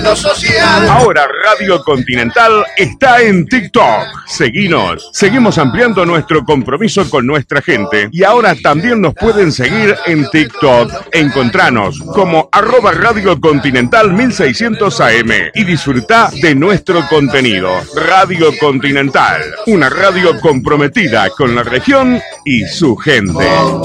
lo social. Ahora Radio Continental está en TikTok. Seguinos. Seguimos ampliando nuestro compromiso con nuestra gente. Y ahora también nos pueden seguir en TikTok. Encontranos como @Radio Continental 1600 AM y disfruta de nuestro contenido. Radio Continental, una radio comprometida con la región y su gente.